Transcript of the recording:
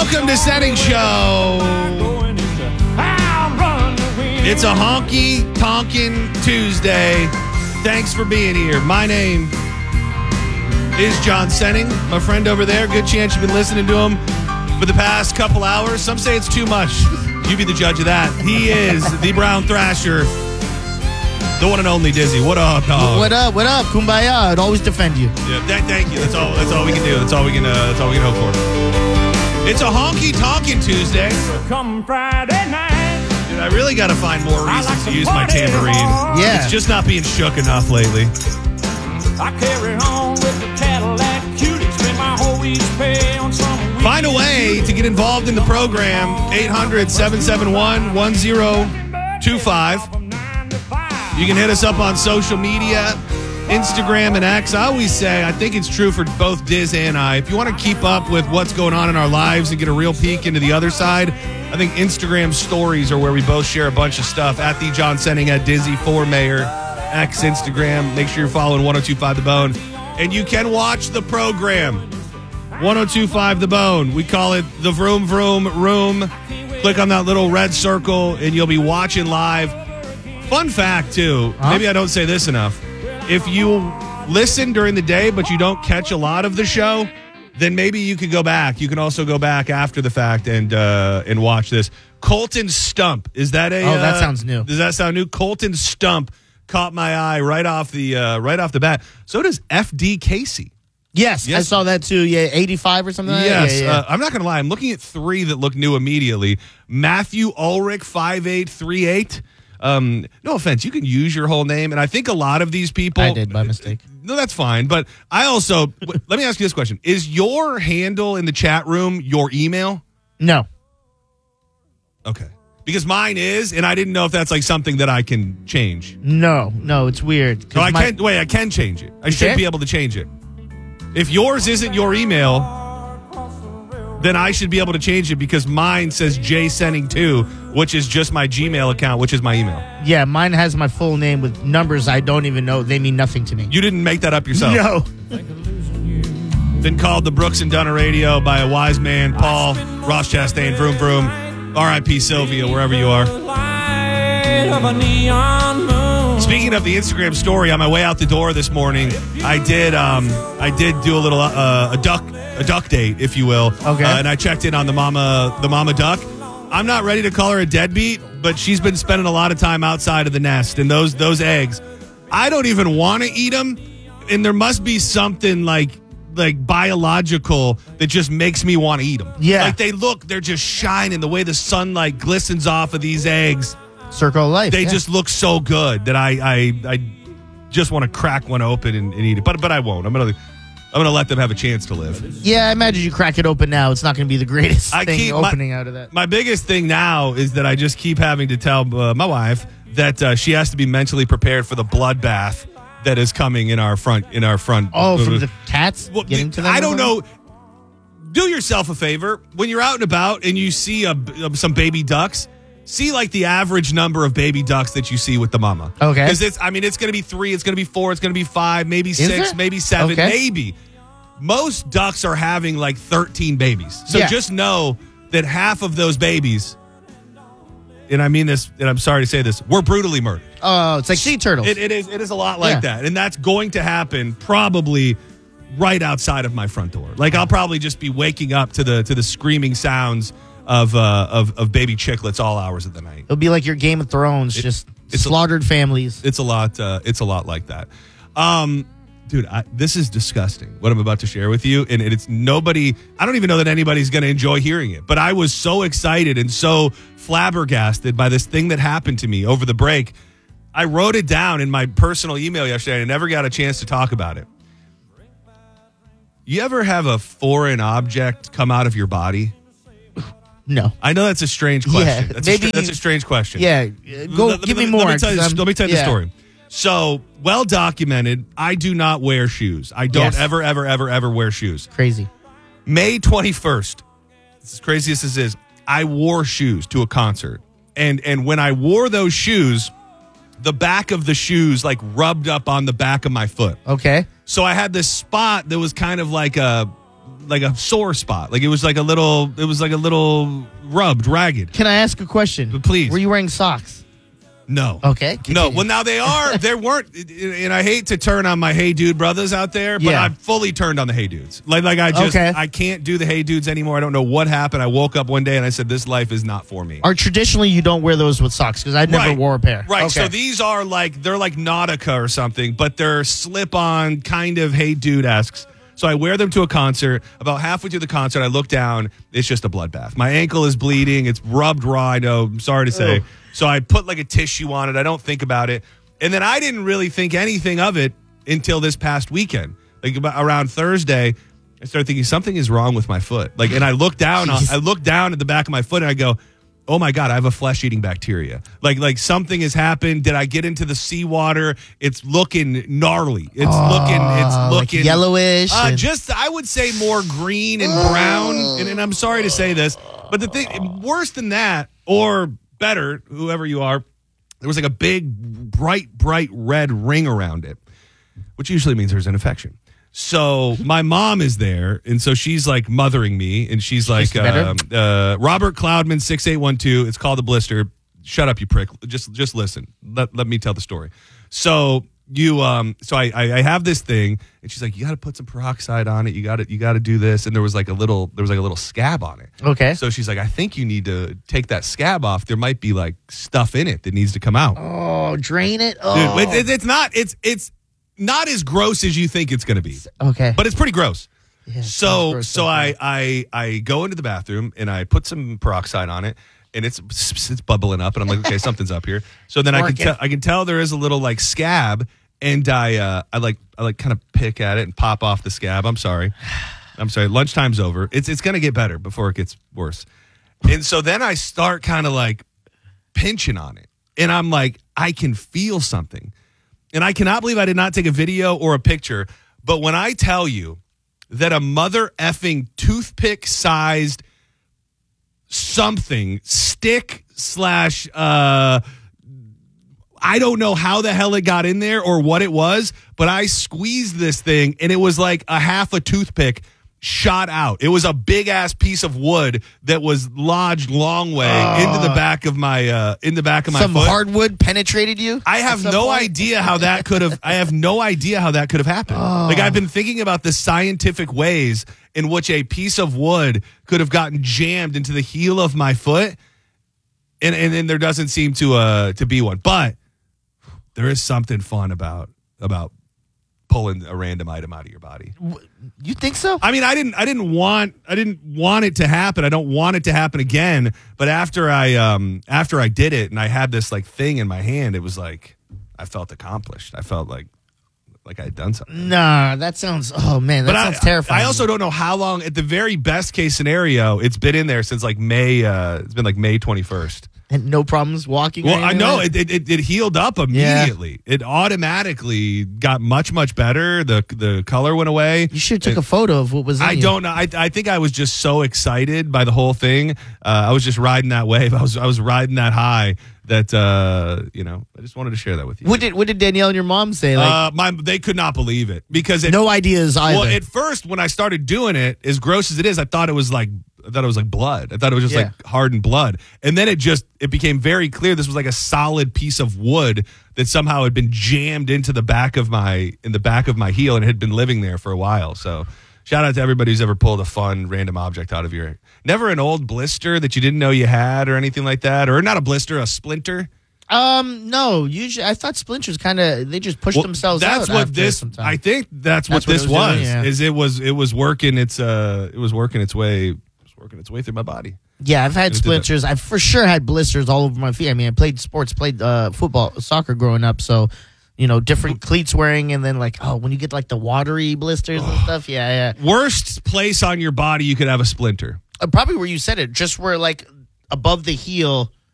Welcome to Setting Show. It's a honky-tonkin' Tuesday. Thanks for being here. My name is John Senning. My friend over there, good chance you've been listening to him for the past couple hours. Some say it's too much. You be the judge of that. He is the Brown Thrasher, the one and only Dizzy. What up, dog? What up? What up? Kumbaya. I'd always defend you. Yeah, thank you. That's all we can do. That's all we can hope for. It's a honky-tonkin' Tuesday. Come Friday night. Dude, I really got to find more reasons to use my tambourine. Yeah. It's just not being shook enough lately. I carry on with the Cadillac cutie. Spend my whole week's pay on some weed. Find a way to get involved in the program. 800-771-1025. You can hit us up on social media, Instagram and X. I always say, I think it's true for both Diz and I. If you want to keep up with what's going on in our lives and get a real peek into the other side, I think Instagram stories are where we both share a bunch of stuff. At the John Senning, at Dizzy for Mayor, X, Instagram. Make sure you're following 1025 The Bone. And you can watch the program. 1025 The Bone. We call it the Vroom Vroom Room. Click on that little red circle and you'll be watching live. Fun fact, too. Maybe I don't say this enough. If you listen during the day but you don't catch a lot of the show, then maybe you could go back. You can also go back after the fact and watch this. Colton Stump. Is that a... Oh, that sounds new. Does that sound new? Colton Stump caught my eye right off the bat. So does FD Casey. Yes, Yes. I saw that too. Yeah, 85 or something like Yes. that. Yeah. I'm not going to lie. I'm looking at three that look new immediately. Matthew Ulrich, 5838. No offense. You can use your whole name. And I think a lot of these people... I did by mistake. No, that's fine. But I also... let me ask you this question. Is your handle in the chat room your email? No. Okay. Because mine is, and I didn't know if that's like something that I can change. No, it's weird. No, I can change it. I should can? be able to change it. If yours isn't your email, then I should be able to change it because mine says jsenning2, which is just my Gmail account, which is my email. Yeah, mine has my full name with numbers I don't even know. They mean nothing to me. You didn't make that up yourself. No. Been called the Brooks and Dunner Radio by a wise man, Paul, Ross Chastain, Vroom Vroom, R.I.P. Sylvia, wherever you are. Speaking of the Instagram story, on my way out the door this morning, I did do a little a duck date, if you will. Okay. And I checked in on the mama duck. I'm not ready to call her a deadbeat, but she's been spending a lot of time outside of the nest, and those eggs, I don't even want to eat them, and there must be something like biological that just makes me want to eat them. Yeah. Like they're just shining the way the sunlight glistens off of these eggs. Circle of life. They just look so good that I just want to crack one open and eat it. But I won't. I'm gonna let them have a chance to live. Yeah, I imagine you crack it open now. It's not going to be the greatest thing opening out of that. My biggest thing now is that I just keep having to tell my wife that she has to be mentally prepared for the bloodbath that is coming in our front. Oh, from the cats getting to them? I don't know. Do yourself a favor. When you're out and about and you see some baby ducks, see like the average number of baby ducks that you see with the mama. Okay. Because it's going to be 3, it's going to be 4, it's going to be 5, maybe 6, there? maybe 7, Okay. maybe. Most ducks are having like 13 babies. So Yeah. just know that half of those babies, and I mean this, and I'm sorry to say this, were brutally murdered. Oh, it's like sea turtles. It is a lot like Yeah. that. And that's going to happen probably right outside of my front door. Like I'll probably just be waking up to the screaming sounds of baby chicklets all hours of the night. It'll be like your Game of Thrones, just slaughtered families. It's a lot like that. Dude, this is disgusting, what I'm about to share with you. And it's nobody, I don't even know that anybody's going to enjoy hearing it. But I was so excited and so flabbergasted by this thing that happened to me over the break. I wrote it down in my personal email yesterday and I never got a chance to talk about it. You ever have a foreign object come out of your body? No. I know that's a strange question. Yeah, That's a strange question. Yeah. Give me more. Let me tell you the story. So, well documented, I do not wear shoes. I don't ever wear shoes. Crazy. May 21st, as crazy as this is, I wore shoes to a concert. And when I wore those shoes, the back of the shoes like rubbed up on the back of my foot. Okay. So I had this spot that was kind of like like a sore spot. Like it was like a little rubbed, ragged. Can I ask a question? Please. Were you wearing socks? No. Okay. No. Well, now there weren't, and I hate to turn on my Hey Dude brothers out there, but Yeah. I'm fully turned on the Hey Dudes. Like I can't do the Hey Dudes anymore. I don't know what happened. I woke up one day and I said, this life is not for me. Or traditionally, you don't wear those with socks because I never wore a pair. Right. Okay. So these are they're like Nautica or something, but they're slip-on kind of Hey Dude-esques. So I wear them to a concert. About halfway through the concert, I look down. It's just a bloodbath. My ankle is bleeding. It's rubbed raw. I know. I'm sorry to say. So I put like a tissue on it. I don't think about it. And then I didn't really think anything of it until this past weekend. Like around Thursday, I started thinking something is wrong with my foot. Like, and I look down. I look down at the back of my foot and I go, oh my God, I have a flesh-eating bacteria. Like something has happened. Did I get into the seawater? It's looking gnarly. It's looking like yellowish. I would say more green and brown. And I'm sorry to say this, but the thing worse than that, or better, whoever you are, there was like a big, bright red ring around it, which usually means there's an infection. So my mom is there, and so she's like mothering me, and she's like, Robert Cloudman 6812. It's called a blister. Shut up, you prick. Just listen. Let me tell the story. So I have this thing, and she's like, you got to put some peroxide on it. You got to do this, and there was like a little scab on it. Okay. So she's like, I think you need to take that scab off. There might be like stuff in it that needs to come out. Oh, drain it. Oh, dude, it's not as gross as you think it's going to be. Okay. But it's pretty gross. Yeah, So I go into the bathroom and I put some peroxide on it, and it's bubbling up, and I'm like, okay, something's up here. So then I can tell there is a little like scab, and I kind of pick at it and pop off the scab. I'm sorry. Lunchtime's over. It's going to get better before it gets worse. And so then I start kind of like pinching on it, and I'm like, I can feel something. And I cannot believe I did not take a video or a picture. But when I tell you that a mother effing toothpick-sized something, stick / I don't know how the hell it got in there or what it was, but I squeezed this thing, and it was like a half a toothpick shot out. It was a big ass piece of wood that was lodged long way into the back of my foot. Some hardwood penetrated you? I have no idea how that could have. I have no idea how that could have happened. Like, I've been thinking about the scientific ways in which a piece of wood could have gotten jammed into the heel of my foot, and there doesn't seem to be one. But there is something fun about pulling a random item out of your body. You think so? I mean, I didn't want it to happen. I don't want it to happen again. But after I did it and I had this like thing in my hand, it was like I felt accomplished. I felt like I had done something. Nah, that sounds. Oh man, that sounds terrifying. I also don't know how long. At the very best case scenario, it's been in there since like May. It's been like May 21st. And no problems walking. Well, I know it healed up immediately. Yeah. It automatically got much better. The color went away. You should have took a photo of what was in I don't know. I think I was just so excited by the whole thing. I was just riding that wave. I was riding that high that I just wanted to share that with you. What did Danielle and your mom say? Like, they could not believe it because no ideas either. Well, at first when I started doing it, as gross as it is, I thought it was like blood. I thought it was just like hardened blood. And then it became very clear this was like a solid piece of wood that somehow had been jammed into the back of my heel and had been living there for a while. So shout out to everybody who's ever pulled a fun random object out of your, never an old blister that you didn't know you had or anything like that, or not a blister, a splinter. No. Usually, I thought splinters they just pushed themselves out. That's what this. I think that's what this was. Doing, yeah. Is it was working its way. Working its way through my body. Yeah, I've had splinters. I've for sure had blisters all over my feet. I mean, I played football, soccer growing up, so different cleats wearing, and then when you get like the watery blisters and stuff. Yeah. Worst place on your body you could have a splinter. Probably where you said it, just where like above the heel.